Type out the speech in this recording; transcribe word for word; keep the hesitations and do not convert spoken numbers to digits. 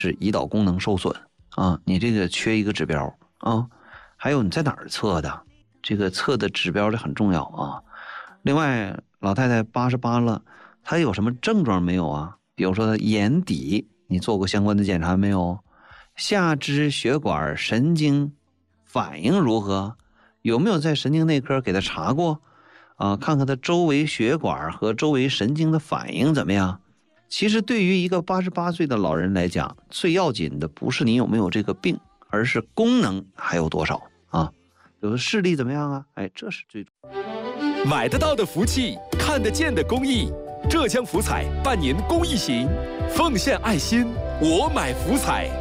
是胰岛功能受损啊，你这个缺一个指标啊。还有你在哪儿测的？这个测的指标的很重要啊。另外，老太太八十八了，她有什么症状没有啊？比如说她眼底，你做过相关的检查没有？下肢血管神经反应如何？有没有在神经内科给她查过？啊，看看她周围血管和周围神经的反应怎么样？其实对于一个八十八岁的老人来讲，最要紧的不是你有没有这个病，而是功能还有多少啊？比如视力怎么样啊？哎，这是最重要。 买得到的福气，看得见的公益。浙江福彩办年公益行，奉献爱心，我买福彩。